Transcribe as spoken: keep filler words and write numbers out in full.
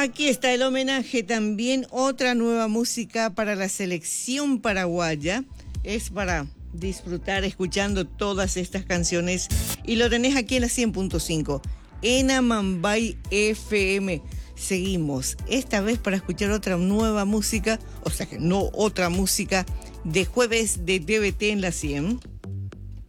Aquí está el homenaje también, otra nueva música para la selección paraguaya. Es para disfrutar escuchando todas estas canciones y lo tenés aquí en la cien punto cinco, en Amambay F M. Seguimos, esta vez para escuchar otra nueva música, o sea que no otra música, de jueves de D B T en la cien.